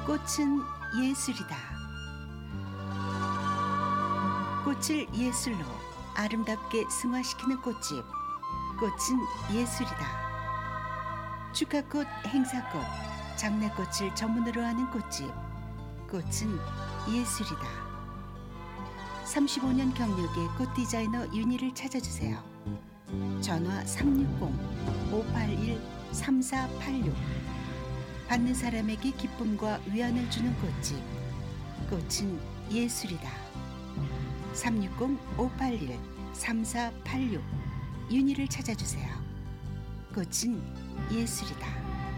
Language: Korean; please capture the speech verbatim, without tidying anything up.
꽃은 예술이다. 꽃을 예술로 아름답게 승화시키는 꽃집. 꽃은 예술이다. 축하꽃, 행사꽃, 장례꽃을 전문으로 하는 꽃집. 꽃은 예술이다. 삼십오 년 경력의 꽃 디자이너 윤희를 찾아주세요. 전화 삼육공 오팔일 삼사팔육. 받는 사람에게 기쁨과 위안을 주는 꽃집. 꽃은 예술이다. 삼육공 오팔일 삼사팔육. 윤희를 찾아주세요. 꽃은 예술이다.